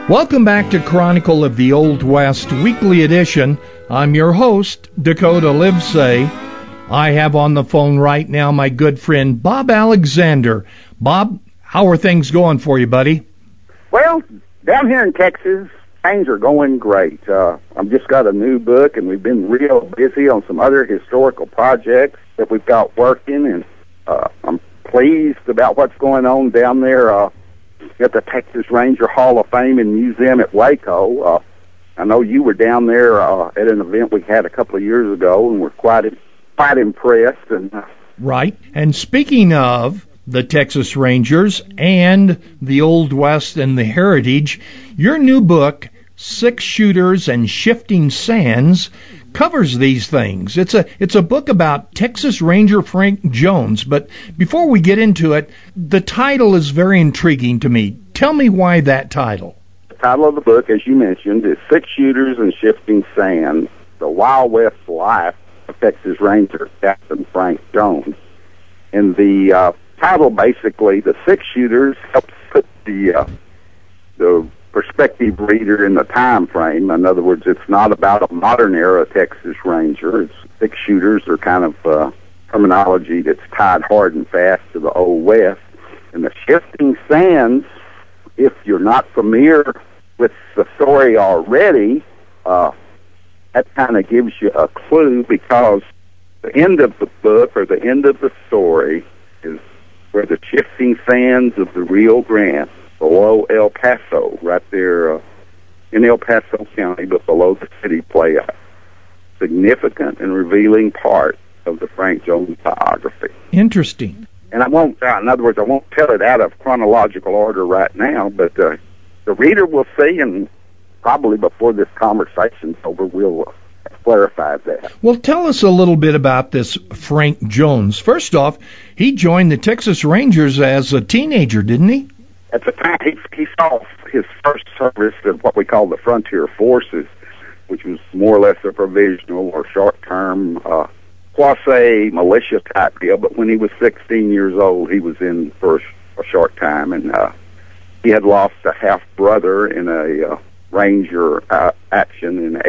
Welcome back to Chronicle of the Old West Weekly Edition. I'm your host, Dakota Livesay. I have on the phone right now my good friend Bob Alexander. Bob, how are things going for you, buddy? Well, down here in Texas, things are going great. I've just got a new book, and we've been real busy on some other historical projects that we've got working, and I'm pleased about what's going on down there at the Texas Ranger Hall of Fame and Museum at Waco. I know you were down there at an event we had a couple of years ago, and we're quite impressed. And right. And speaking of the Texas Rangers and the Old West and the heritage, your new book, Six Shooters and Shifting Sands, covers these things. It's a book about Texas Ranger Frank Jones, but before we get into it, the title is very intriguing to me. Tell me why that title. The title of the book, as you mentioned, is Six Shooters and Shifting Sands, the Wild West Life of Texas Ranger Captain Frank Jones. And the title, basically, the Six Shooters, helps put the prospective reader in the time frame. In other words, it's not about a modern era Texas Ranger. It's six shooters are kind of terminology that's tied hard and fast to the Old West. And the Shifting Sands, if you're not familiar with the story already, that kind of gives you a clue, because the end of the book, or the end of the story, is where the shifting sands of the Rio Grande, below El Paso, right there in El Paso County, but below the city, play a significant and revealing part of the Frank Jones biography. Interesting. And I won't, in other words, I won't tell it out of chronological order right now, but the reader will see, and probably before this conversation's over, we'll clarify that. Well, tell us a little bit about this Frank Jones. First off, he joined the Texas Rangers as a teenager, didn't he? At the time, he saw his first service in what we call the Frontier Forces, which was more or less a provisional or short-term quasi-militia type deal. But when he was 16 years old, he was in for a short time, and he had lost a half-brother in a Ranger action in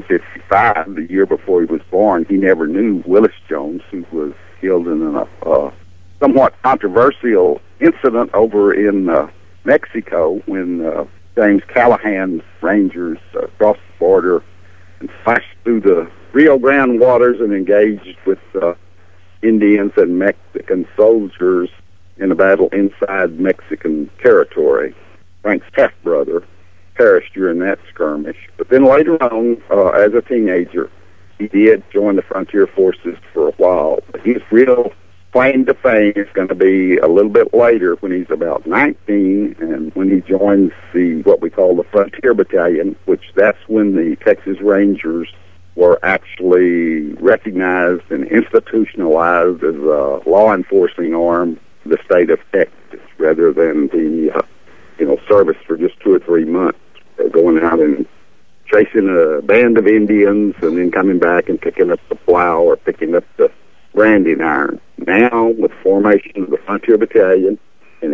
1855, the year before he was born. He never knew Willis Jones, who was killed in a somewhat controversial incident over in Mexico when James Callahan's Rangers crossed the border and slashed through the Rio Grande waters and engaged with Indians and Mexican soldiers in a battle inside Mexican territory. Frank's half-brother perished during that skirmish. But then later on, as a teenager, he did join the Frontier Forces for a while. But his real claim to fame is going to be a little bit later, when he's about 19, and when he joins what we call the Frontier Battalion, which that's when the Texas Rangers were actually recognized and institutionalized as a law enforcing arm of the state of Texas, rather than the service for just 2 or 3 months, going out and chasing a band of Indians and then coming back and picking up the plow or picking up the branding iron. Now, with formation of the Frontier Battalion in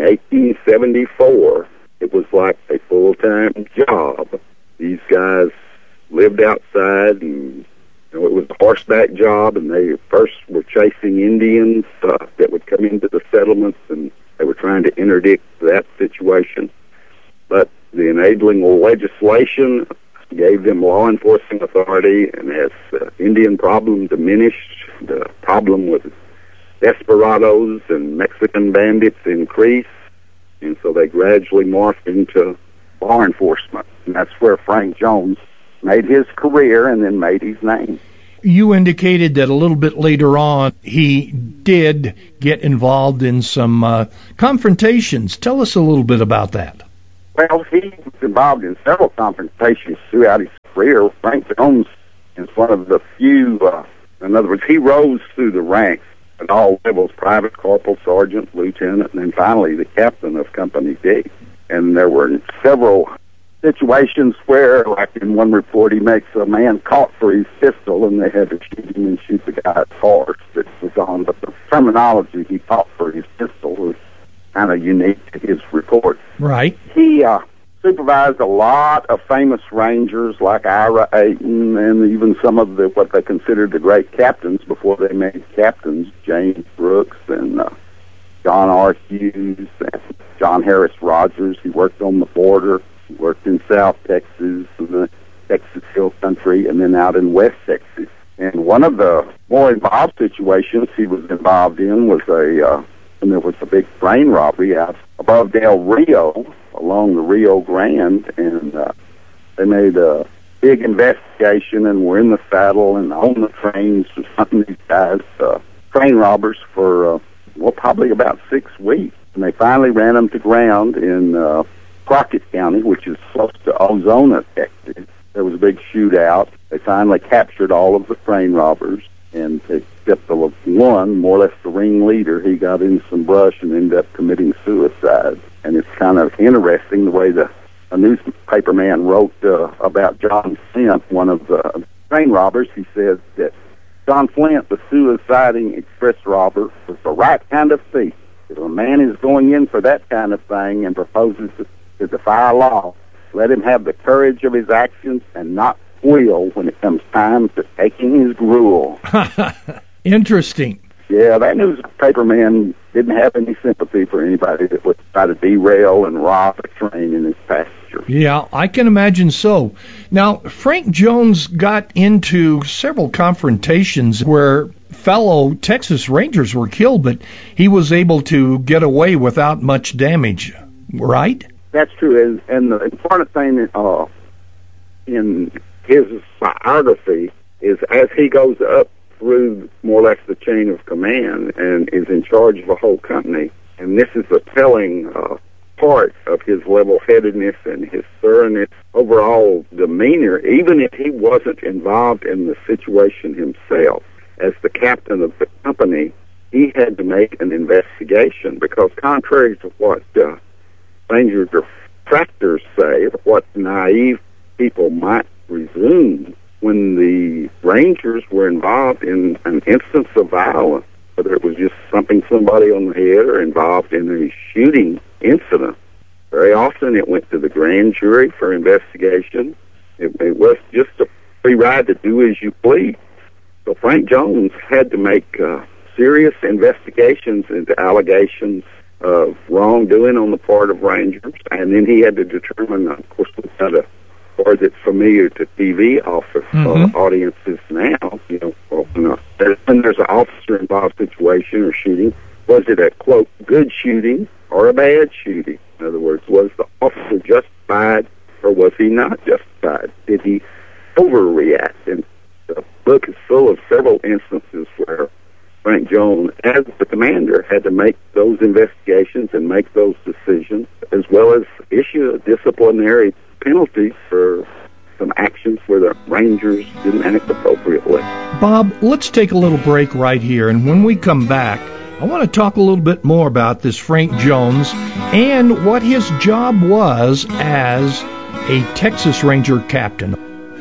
1874, it was like a full-time job. These guys lived outside, and it was a horseback job, and they first were chasing Indians that would come into the settlements, and they were trying to interdict that situation. But the enabling legislation gave them law enforcing authority, and as the Indian problem diminished, the problem with desperados and Mexican bandits increased, and so they gradually morphed into law enforcement. And that's where Frank Jones made his career and then made his name. You indicated that a little bit later on he did get involved in some confrontations. Tell us a little bit about that. Well, he was involved in several confrontations throughout his career. Frank Jones is one of the few, in other words, he rose through the ranks at all levels: private, corporal, sergeant, lieutenant, and then finally the captain of Company D. And there were several situations where, like in one report, he makes a man caught for his pistol, and they had to shoot him and shoot the guy's horse that was on. But the terminology, he caught for his pistol, was kind of unique to his report. Right. He supervised a lot of famous rangers like Ira Ayton and even some of what they considered the great captains before they made captains, James Brooks and John R. Hughes and John Harris Rogers. He worked on the border. He worked in South Texas and the Texas Hill Country and then out in West Texas. And one of the more involved situations he was involved in was when there was a big train robbery out above Del Rio along the Rio Grande, and they made a big investigation and were in the saddle and on the trains hunting these guys, train robbers, for probably about 6 weeks. And they finally ran them to ground in Crockett County, which is close to Ozona, Texas. There was a big shootout. They finally captured all of the train robbers, and except the one, more or less the ringleader, he got in some brush and ended up committing suicide. And it's kind of interesting the way a newspaper man wrote about John Flint, one of the train robbers. He said that John Flint, the suiciding express robber, was the right kind of thief. If a man is going in for that kind of thing and proposes to defy law, let him have the courage of his actions and not squeal when it comes time to taking his gruel. Interesting. Yeah, that newspaper man didn't have any sympathy for anybody that would try to derail and rob a train in his pasture. Yeah, I can imagine so. Now, Frank Jones got into several confrontations where fellow Texas Rangers were killed, but he was able to get away without much damage, right? That's true, and the important thing in his biography is as he goes up through more or less the chain of command and is in charge of a whole company, and this is a telling part of his level-headedness and his thoroughness, overall demeanor, even if he wasn't involved in the situation himself. As the captain of the company, he had to make an investigation because contrary to what Ranger detractors say, what naive people might presume, when the Rangers were involved in an instance of violence, whether it was just thumping somebody on the head or involved in a shooting incident, very often it went to the grand jury for investigation. It was just a free ride to do as you please. So Frank Jones had to make serious investigations into allegations of wrongdoing on the part of Rangers, and then he had to determine, of course, we've got a word that's familiar to TV audiences now, when there's an officer-involved situation or shooting, was it a, quote, good shooting or a bad shooting? In other words, was the officer justified or was he not justified? Did he overreact? And the book is full of several instances where Frank Jones, as the commander, had to make those investigations and make those decisions, as well as issue disciplinary penalties for some actions where the Rangers didn't act appropriately. Bob, let's take a little break right here, and when we come back, I want to talk a little bit more about this Frank Jones and what his job was as a Texas Ranger captain.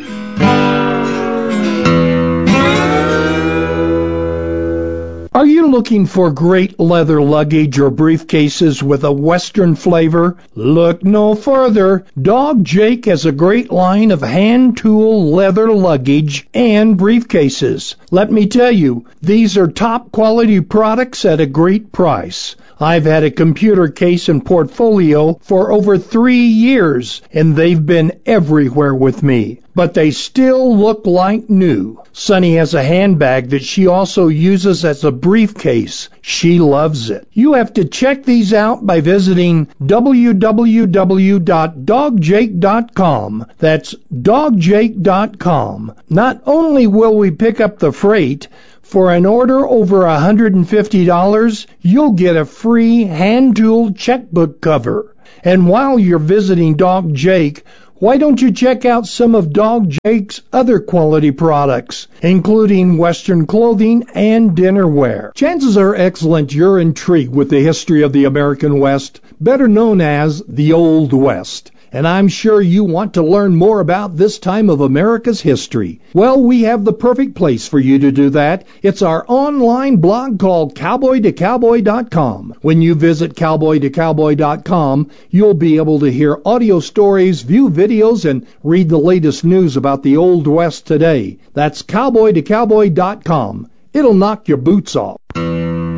Are you looking for great leather luggage or briefcases with a Western flavor? Look no further. Dog Jake has a great line of hand tool leather luggage and briefcases. Let me tell you, these are top quality products at a great price. I've had a computer case and portfolio for over 3 years, and they've been everywhere with me. But they still look like new. Sunny has a handbag that she also uses as a briefcase. She loves it. You have to check these out by visiting www.dogjake.com. That's dogjake.com. Not only will we pick up the freight, for an order over $150, you'll get a free hand-tooled checkbook cover. And while you're visiting Dog Jake, Why don't you check out some of Dog Jake's other quality products, including Western clothing and dinnerware? Chances are excellent you're intrigued with the history of the American West, better known as the Old West. And I'm sure you want to learn more about this time of America's history. Well, we have the perfect place for you to do that. It's our online blog called cowboytocowboy.com. When you visit cowboytocowboy.com, you'll be able to hear audio stories, view videos, and read the latest news about the Old West today. That's cowboytocowboy.com. It'll knock your boots off.